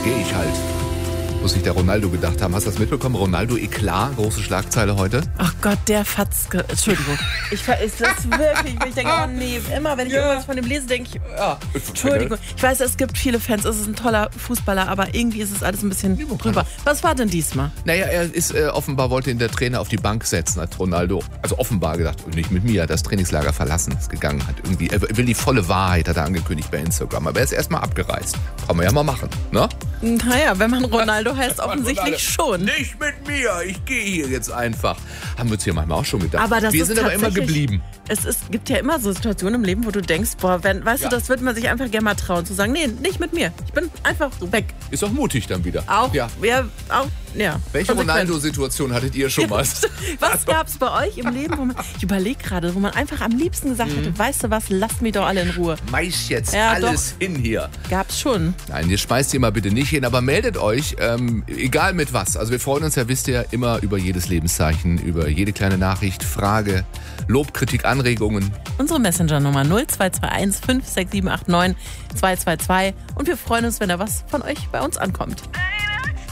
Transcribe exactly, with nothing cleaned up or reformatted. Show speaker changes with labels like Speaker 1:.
Speaker 1: gehe ich halt. Muss sich der Ronaldo gedacht haben. Hast du das mitbekommen? Ronaldo Eklat, große Schlagzeile heute.
Speaker 2: Ach Gott, der Fatzke. Entschuldigung. Ich ist das wirklich, ich denke, oh nee, immer wenn ich ja. irgendwas von dem lese, denke ich, oh, Entschuldigung. Ich weiß, es gibt viele Fans, es ist ein toller Fußballer, aber irgendwie ist es alles ein bisschen drüber. Was war denn diesmal?
Speaker 1: Naja, er ist äh, offenbar, wollte ihn der Trainer auf die Bank setzen, hat Ronaldo, also offenbar gedacht, nicht mit mir, hat das Trainingslager verlassen, ist gegangen, hat irgendwie, er will die volle Wahrheit, hat er angekündigt bei Instagram, aber er ist erstmal abgereist. Kann man ja mal machen, ne?
Speaker 2: Naja, wenn man Ronaldo heißt, offensichtlich schon.
Speaker 1: Nicht mit mir, ich gehe hier jetzt einfach. Haben wir uns hier manchmal auch schon gedacht.
Speaker 2: Aber das
Speaker 1: wir
Speaker 2: ist
Speaker 1: sind aber immer geblieben.
Speaker 2: Es ist, gibt ja immer so Situationen im Leben, wo du denkst, boah, wenn, weißt ja. du, das würde man sich einfach gerne mal trauen, zu sagen, nee, nicht mit mir. Ich bin einfach weg.
Speaker 1: Ist auch mutig dann wieder.
Speaker 2: Auch,
Speaker 1: ja.
Speaker 2: ja, auch, ja.
Speaker 1: Welche Ronaldo-Situation hattet ihr schon mal?
Speaker 2: Was gab es bei euch im Leben, wo man, ich überlege gerade, wo man einfach am liebsten gesagt mhm. hätte, weißt du was, lasst mich doch alle in Ruhe.
Speaker 1: Schmeiß jetzt
Speaker 2: ja,
Speaker 1: alles
Speaker 2: doch.
Speaker 1: hin hier.
Speaker 2: Gab's schon.
Speaker 1: Nein, ihr schmeißt ihr mal bitte nicht hin, aber meldet euch, ähm, egal mit was. Also wir freuen uns ja, wisst ihr, immer über jedes Lebenszeichen, über jede kleine Nachricht, Frage, Lob, Kritik, Anregungen.
Speaker 2: Unsere Messenger-Nummer null zwei zwei eins fünf sechs sieben acht neun zwei zwei zwei und wir freuen uns, wenn da was von euch bei uns ankommt.